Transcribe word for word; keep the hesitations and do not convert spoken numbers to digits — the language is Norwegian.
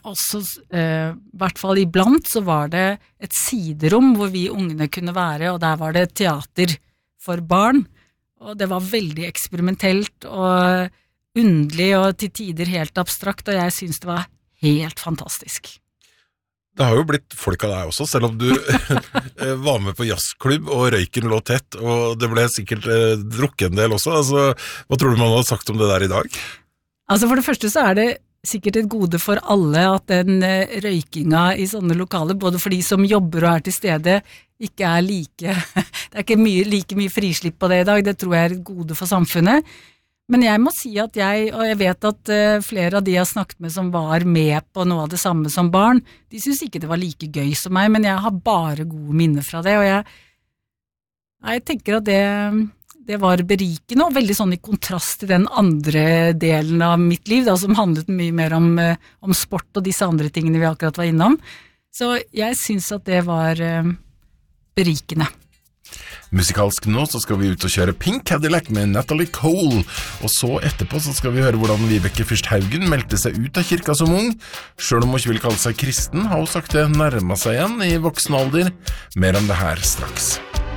også, eh, i hvert fall iblant, så var det et siderom hvor vi ungene kunne være, og der var det teater for barn, og det var veldig eksperimentelt og underlig og til tider helt abstrakt, og jeg synes det var helt fantastisk. Det har jo blitt folk av deg også, selv om du var med på jazzklubb, og røyken lå tett, og det ble sikkert eh, drukket en del også. Altså, hva tror du man hadde sagt om det der i dag? Altså for det første så er det sikkert et gode for alle at den eh, røykinga i sånne lokaler, både for de som jobber og er til stede, ikke er like, det er ikke mye, like mye frislipp på det i dag, det tror jeg er et gode for samfunnet. Men jeg må si at jeg, og jeg vet at uh, flere av de jeg har snakket med som var med på noe av det samme som barn, de synes ikke det var like gøy som meg, men jeg har bare gode minner fra det, og jeg, jeg tenker at det, det var berikende, og veldig sånn i kontrast til den andre delen av mitt liv, da, som handlet mye mer om, uh, om sport og disse andre tingene vi akkurat var innom. Så jeg synes at det var uh, berikende. Musikalsk nå så skal vi ut og kjøre Pink Cadillac med Natalie Cole, og så etterpå så skal vi høre hvordan Vibeke Fyrst Haugen meldte seg ut av kirka som ung. Selv om hun ikke vil kalle seg kristen, har hun sagt det nærmet seg igjen i voksen alder. Mer om det her straks.